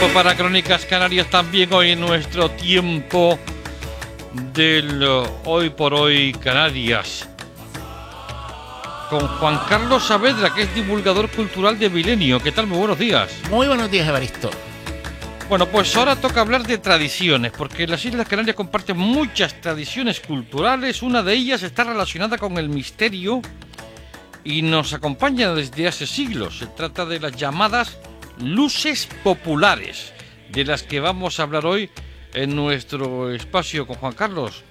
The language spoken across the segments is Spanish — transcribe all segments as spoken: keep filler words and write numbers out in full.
Tiempo para Crónicas Canarias también hoy en nuestro tiempo del uh, Hoy por Hoy Canarias. Con Juan Carlos Saavedra, que es divulgador cultural de Milenio. ¿Qué tal? Muy buenos días. Muy buenos días, Evaristo. Bueno, pues ahora toca hablar de tradiciones, porque las Islas Canarias comparten muchas tradiciones culturales. Una de ellas está relacionada con el misterio y nos acompaña desde hace siglos. Se trata de las llamadas luces populares, de las que vamos a hablar hoy en nuestro espacio con Juan Carlos.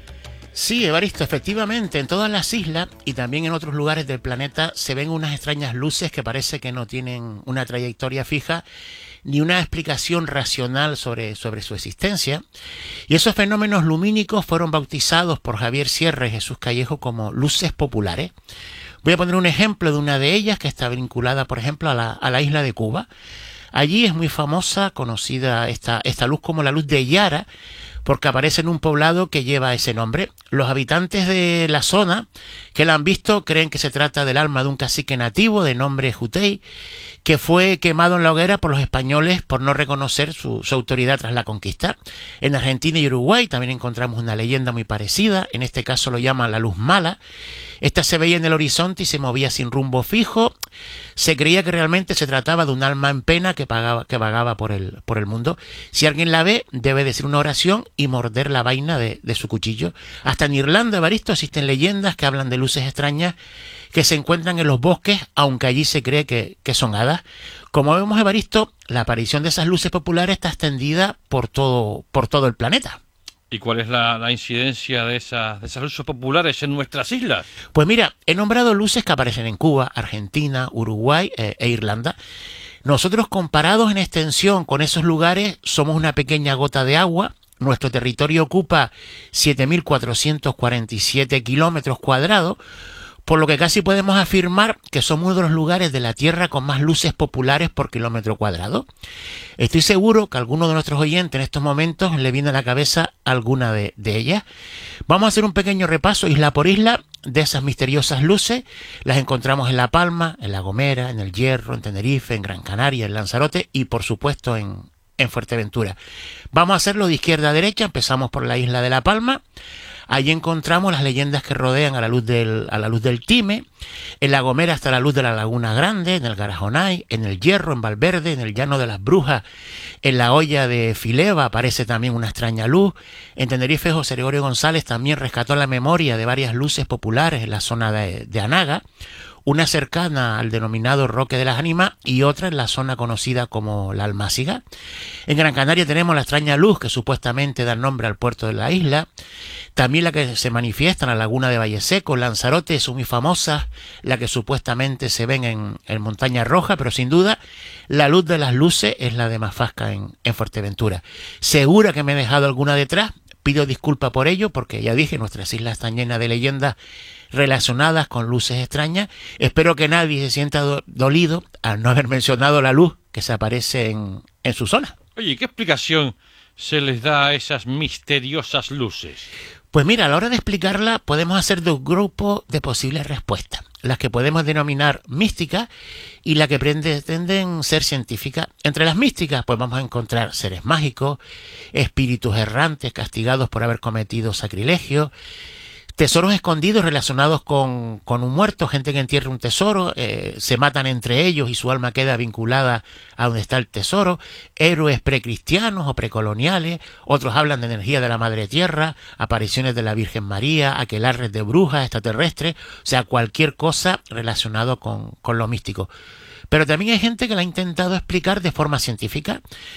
Sí, Evaristo, efectivamente, en todas las islas y también en otros lugares del planeta se ven unas extrañas luces que parece que no tienen una trayectoria fija ni una explicación racional sobre, sobre su existencia. Y esos fenómenos lumínicos fueron bautizados por Javier Sierra y Jesús Callejo como luces populares. Voy a poner un ejemplo de una de ellas que está vinculada, por ejemplo, a la, a la isla de Cuba. Allí es muy famosa, conocida esta, esta luz como la luz de Yara, porque aparece en un poblado que lleva ese nombre. Los habitantes de la zona que la han visto creen que se trata del alma de un cacique nativo de nombre Jutei, que fue quemado en la hoguera por los españoles por no reconocer su, su autoridad tras la conquista. En Argentina y Uruguay también encontramos una leyenda muy parecida, en este caso lo llaman la luz mala. Esta se veía en el horizonte y se movía sin rumbo fijo. Se creía que realmente se trataba de un alma en pena que, pagaba, que vagaba por el, por el mundo. Si alguien la ve, debe decir una oración y morder la vaina de, de su cuchillo. Hasta en Irlanda, Evaristo, existen leyendas que hablan de luces extrañas que se encuentran en los bosques, aunque allí se cree que, que son hadas. Como vemos, Evaristo, la aparición de esas luces populares está extendida por todo, por todo el planeta. ¿Y cuál es la, la incidencia de esas, de esas luces populares en nuestras islas? Pues mira, he nombrado luces que aparecen en Cuba, Argentina, Uruguay eh, e Irlanda. Nosotros, comparados en extensión con esos lugares, somos una pequeña gota de agua. Nuestro territorio ocupa siete mil cuatrocientos cuarenta y siete kilómetros cuadrados, por lo que casi podemos afirmar que somos uno de los lugares de la Tierra con más luces populares por kilómetro cuadrado. Estoy seguro que a alguno de nuestros oyentes en estos momentos le viene a la cabeza alguna de, de ellas. Vamos a hacer un pequeño repaso isla por isla de esas misteriosas luces. Las encontramos en La Palma, en La Gomera, en El Hierro, en Tenerife, en Gran Canaria, en Lanzarote y por supuesto en, en Fuerteventura. Vamos a hacerlo de izquierda a derecha. Empezamos por la isla de La Palma. Allí encontramos las leyendas que rodean a la luz del, a la luz del Time. En La Gomera está la luz de la Laguna Grande, en el Garajonay, en El Hierro, en Valverde, en el Llano de las Brujas, en la Hoya de Fileva aparece también una extraña luz. En Tenerife, José Gregorio González también rescató la memoria de varias luces populares en la zona de, de Anaga, una cercana al denominado Roque de las Ánimas y otra en la zona conocida como la Almáciga. En Gran Canaria tenemos la extraña luz que supuestamente da nombre al puerto de la isla, también la que se manifiesta en la laguna de Valle Seco. Lanzarote son muy famosas, la que supuestamente se ven en, en Montaña Roja, pero sin duda la luz de las luces es la de Mafasca en, en Fuerteventura. Segura que me he dejado alguna detrás, pido disculpa por ello, porque ya dije, nuestras islas están llenas de leyendas relacionadas con luces extrañas. Espero que nadie se sienta do dolido al no haber mencionado la luz que se aparece en, en su zona. Oye, ¿qué explicación se les da a esas misteriosas luces? Pues mira, a la hora de explicarla podemos hacer dos grupos de posibles respuestas. Las que podemos denominar místicas y las que pretenden ser científicas. Entre las místicas pues vamos a encontrar seres mágicos, espíritus errantes castigados por haber cometido sacrilegio, tesoros escondidos relacionados con, con un muerto, gente que entierra un tesoro, eh, se matan entre ellos y su alma queda vinculada a donde está el tesoro, héroes precristianos o precoloniales, otros hablan de energía de la Madre Tierra, apariciones de la Virgen María, aquelarres de brujas extraterrestres, o sea, cualquier cosa relacionado con, con lo místico. Pero también hay gente que la ha intentado explicar de forma científica.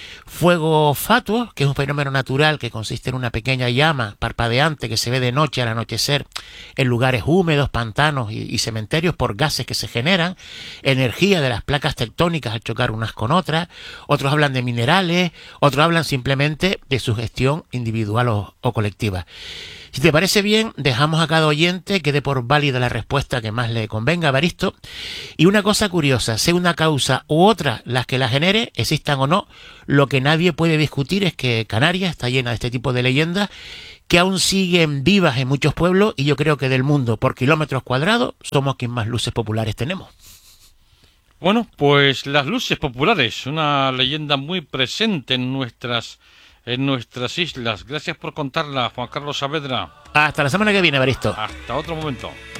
Fuego fatuo, que es un fenómeno natural que consiste en una pequeña llama parpadeante que se ve de noche al anochecer en lugares húmedos, pantanos y, y cementerios por gases que se generan, energía de las placas tectónicas al chocar unas con otras. Otros hablan de minerales, otros hablan simplemente de sugestión individual o, o colectiva. Si te parece bien, dejamos a cada oyente que dé por válida la respuesta que más le convenga, Evaristo. Y una cosa curiosa, sea una causa u otra las que la genere, existan o no, lo que nadie puede discutir es que Canarias está llena de este tipo de leyendas que aún siguen vivas en muchos pueblos y yo creo que del mundo por kilómetros cuadrados somos quien más luces populares tenemos. Bueno, pues las luces populares, una leyenda muy presente en nuestras, en nuestras islas. Gracias por contarla, Juan Carlos Saavedra. Hasta la semana que viene, Evaristo. Hasta otro momento.